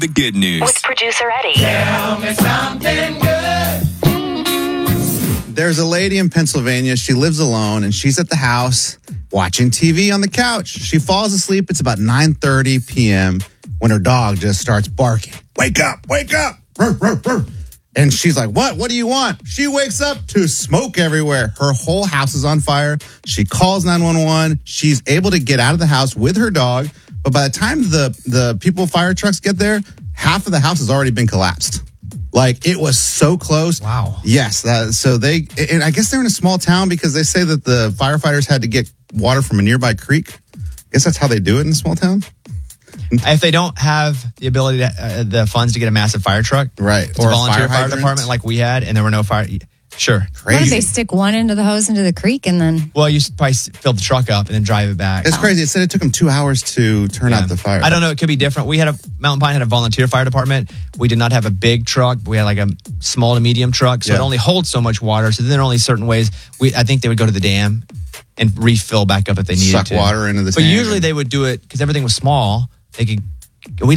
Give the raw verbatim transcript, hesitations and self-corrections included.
The good news. With producer Eddie. Tell me something good. There's a lady in Pennsylvania. She lives alone, and she's at the house watching T V on the couch. She falls asleep. It's about nine thirty p.m. when her dog just starts barking. Wake up, wake up. Rur, rur, rur. And she's like, what? What do you want? She wakes up to smoke everywhere. Her whole house is on fire. She calls nine one one. She's able to get out of the house with her dog. But by the time the, the people fire trucks get there, half of the house has already been collapsed. Like, it was so close. Wow. Yes. Uh, so they, and I guess they're in a small town because they say that the firefighters had to get water from a nearby creek. I guess that's how they do it in a small town. If they don't have the ability, to, uh, the funds to get a massive fire truck, right, or a volunteer fire fire, department like we had, and there were no fire, sure, crazy. What, did they stick one end of the hose into the creek and then? Well, you probably fill the truck up and then drive it back. It's crazy. It said it took them two hours to turn Yeah. out the fire. I don't know. It could be different. We had a Mountain Pine had a volunteer fire department. We did not have a big truck. We had like a small to medium truck, so Yeah. it only holds so much water. So then there are only certain ways. We I think they would go to the dam and refill back up if they needed Suck to. water into the But tank usually and- they would do it because everything was small. They could. We